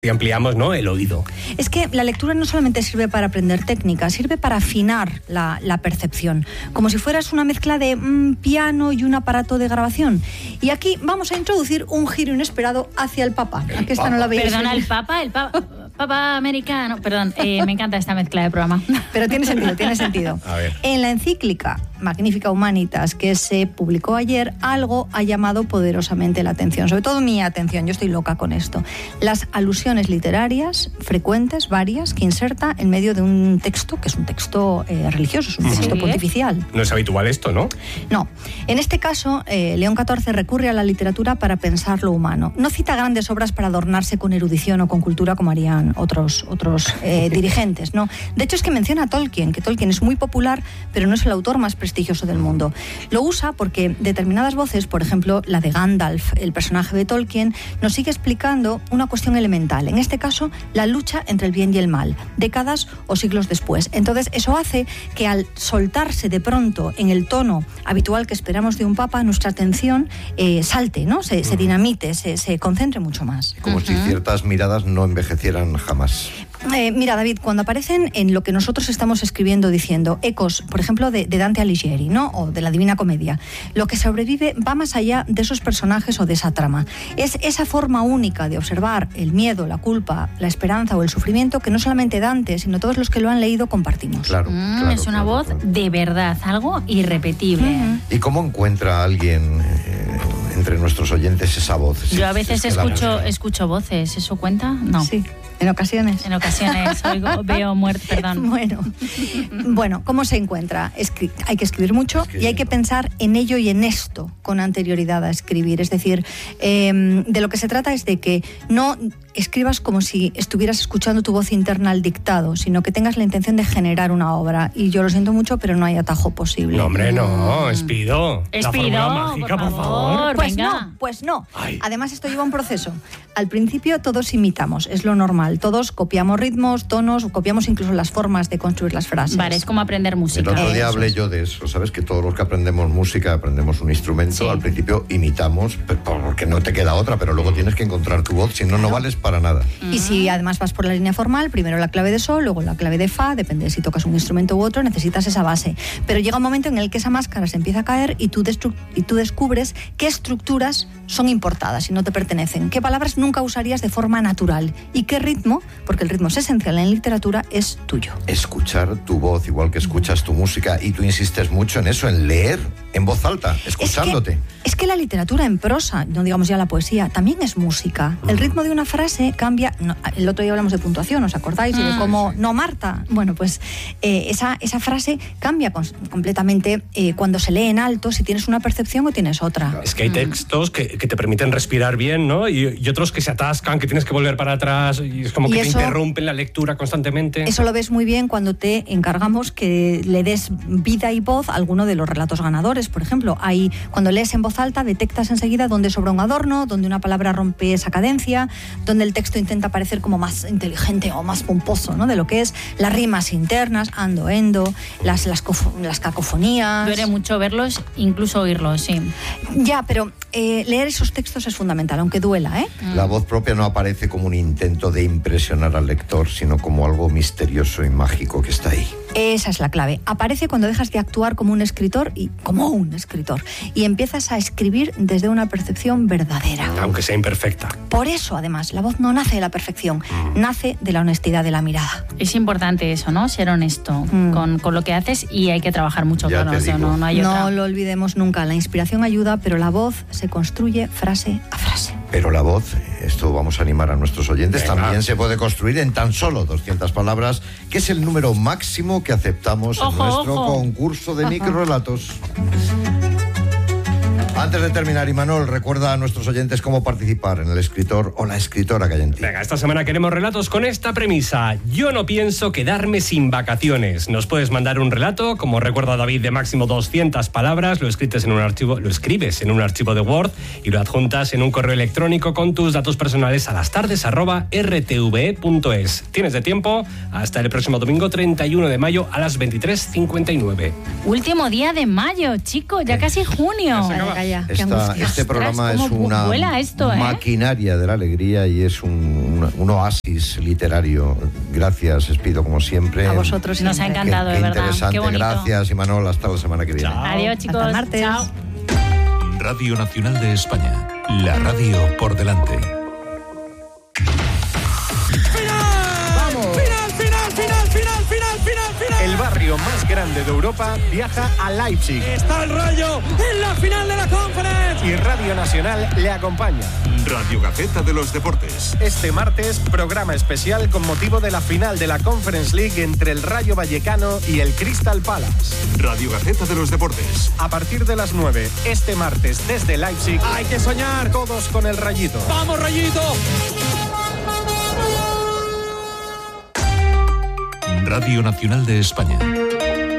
Y ampliamos, ¿no?, el oído. Es que la lectura no solamente sirve para aprender técnicas, sirve para afinar la percepción, como si fueras una mezcla de piano y un aparato de grabación. Y aquí vamos a introducir un giro inesperado hacia el Papa. Aquí esta no la veis. Perdona, el Papa americano. Perdón, me encanta esta mezcla de programa. Pero tiene sentido. A ver. En la encíclica Magnifica Humanitas, que se publicó ayer, algo ha llamado poderosamente la atención, sobre todo mi atención, yo estoy loca con esto. Las alusiones literarias frecuentes, varias, que inserta en medio de un texto, que es un texto religioso, es un texto pontificial. No es habitual esto, ¿no? No. En este caso, León XIV recurre a la literatura para pensar lo humano. No cita grandes obras para adornarse con erudición o con cultura como harían otros dirigentes, ¿no? De hecho, es que menciona a Tolkien, que Tolkien es muy popular, pero no es el autor más prestigioso del mundo. Lo usa porque determinadas voces, por ejemplo, la de Gandalf, el personaje de Tolkien, nos sigue explicando una cuestión elemental. En este caso, la lucha entre el bien y el mal, décadas o siglos después. Entonces, eso hace que al soltarse de pronto en el tono habitual que esperamos de un papa, nuestra atención salte, ¿no? Se dinamite, se concentre mucho más. Como si ciertas miradas no envejecieran jamás. Mira, David, cuando aparecen en lo que nosotros estamos escribiendo diciendo ecos, por ejemplo, de Dante Alighieri, ¿no?, o de la Divina Comedia, lo que sobrevive va más allá de esos personajes o de esa trama. Es esa forma única de observar el miedo, la culpa, la esperanza o el sufrimiento que no solamente Dante, sino todos los que lo han leído compartimos. Claro, es una voz de verdad, algo irrepetible. ¿Y cómo encuentra alguien entre nuestros oyentes esa voz? Yo a veces escucho voces, ¿eso cuenta? No. Sí. En ocasiones. En ocasiones veo muerte, perdón. Bueno, ¿cómo se encuentra? Hay que escribir mucho y hay que pensar en ello y en esto con anterioridad a escribir. Es decir, de lo que se trata es de que no escribas como si estuvieras escuchando tu voz interna al dictado, sino que tengas la intención de generar una obra. Y yo lo siento mucho, pero no hay atajo posible. No, hombre, no. Espido. La fórmula mágica, por favor. Pues no. Ay. Además, esto lleva un proceso. Al principio todos imitamos, es lo normal. Todos copiamos ritmos, tonos, copiamos incluso las formas de construir las frases. Vale, es como aprender música. El otro día hablé yo de eso, ¿sabes? Que todos los que aprendemos música, aprendemos un instrumento, al principio imitamos, porque no te queda otra, pero luego tienes que encontrar tu voz, si no, no vales para nada. Y si además vas por la línea formal, primero la clave de sol, luego la clave de fa, depende de si tocas un instrumento u otro, necesitas esa base. Pero llega un momento en el que esa máscara se empieza a caer y tú descubres qué estructuras son importadas y no te pertenecen, qué palabras nunca usarías de forma natural y qué ritmo, porque el ritmo es esencial en literatura, es tuyo. Escuchar tu voz, igual que escuchas tu música, y tú insistes mucho en eso, en leer en voz alta, escuchándote. Es que la literatura en prosa, no digamos ya la poesía, también es música. El ritmo de una frase cambia. No, el otro día hablamos de puntuación, ¿os acordáis? Y de cómo, no, Marta. Bueno, pues esa frase cambia completamente cuando se lee en alto, si tienes una percepción o tienes otra. Es que hay textos que te permiten respirar bien, ¿no? Y otros que se atascan, que tienes que volver para atrás, y es como que te interrumpen la lectura constantemente. Eso lo ves muy bien cuando te encargamos que le des vida y voz a alguno de los relatos ganadores, por ejemplo. Cuando lees en voz alta, detectas enseguida dónde sobra un adorno, dónde una palabra rompe esa cadencia, dónde el texto intenta parecer como más inteligente o más pomposo, ¿no?, de lo que es, las rimas internas, ando, endo, las cacofonías. Duele mucho verlos, incluso oírlos, sí. Ya, pero leer esos textos es fundamental, aunque duela, ¿eh? La voz propia no aparece como un intento de impresionar al lector, sino como algo misterioso y mágico que está ahí. Esa es la clave. Aparece cuando dejas de actuar como un escritor y empiezas a escribir desde una percepción verdadera. Aunque sea imperfecta. Por eso, además, la voz no nace de la perfección, nace de la honestidad de la mirada. Es importante eso, ¿no? Ser honesto con lo que haces, y hay que trabajar mucho con eso, no hay otra. No lo olvidemos nunca. La inspiración ayuda, pero la voz se construye frase a frase. Pero la voz, esto vamos a animar a nuestros oyentes, también se puede construir en tan solo 200 palabras, que es el número máximo que aceptamos en nuestro concurso de microrelatos. Antes de terminar, Imanol, recuerda a nuestros oyentes cómo participar en El Escritor o la Escritora que hay en ti. Venga, esta semana queremos relatos con esta premisa: yo no pienso quedarme sin vacaciones. Nos puedes mandar un relato, como recuerda David, de máximo 200 palabras, lo escribes en un archivo de Word y lo adjuntas en un correo electrónico con tus datos personales a lastardes@rtve.es. Tienes de tiempo hasta el próximo domingo 31 de mayo a las 23:59. Último día de mayo, chicos, ya casi junio. vaya, qué angustia. Este programa es una maquinaria de la alegría y es un oasis literario. Gracias, Espido, como siempre. A vosotros nos ha encantado, qué de verdad. Interesante. Qué bonito. Gracias, Imanol. Hasta la semana que viene. Chao. Adiós, chicos. Hasta el martes. Chao. Radio Nacional de España. La radio por delante. El barrio más grande de Europa viaja a Leipzig. Está el Rayo en la final de la Conference. Y Radio Nacional le acompaña. Radio Gaceta de los Deportes. Este martes, programa especial con motivo de la final de la Conference League entre el Rayo Vallecano y el Crystal Palace. Radio Gaceta de los Deportes. A partir de las 9, este martes desde Leipzig, hay que soñar todos con el Rayito. ¡Vamos, Rayito! Radio Nacional de España.